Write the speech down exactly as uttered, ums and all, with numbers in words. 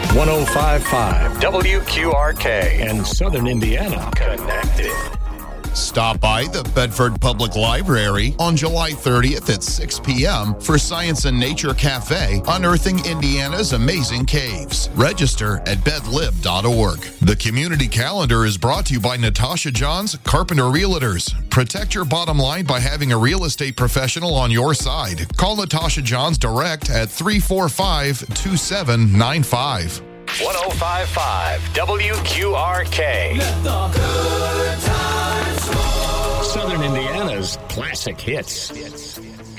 one oh five point five W Q R K and Southern Indiana connected. Stop by the Bedford Public Library on July thirtieth at six p.m. for Science and Nature Cafe, unearthing Indiana's amazing caves. Register at bedlib dot org. The community calendar is brought to you by Natasha Johns, Carpenter Realtors. Protect your bottom line by having a real estate professional on your side. Call Natasha Johns direct at three four five, two seven nine five. one oh five point five W Q R K. Let the good times roll. Southern Indiana's classic hits.